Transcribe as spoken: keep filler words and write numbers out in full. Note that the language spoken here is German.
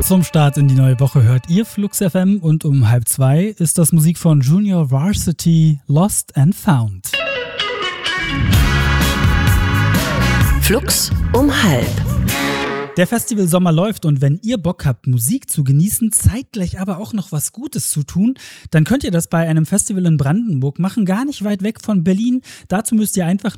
Zum Start in die neue Woche hört ihr Flux F M und um halb zwei ist das Musik von Junior Varsity Lost and Found. Flux um halb. Der Festival Sommer läuft und wenn ihr Bock habt, Musik zu genießen, zeitgleich aber auch noch was Gutes zu tun, dann könnt ihr das bei einem Festival in Brandenburg machen, gar nicht weit weg von Berlin. Dazu müsst ihr einfach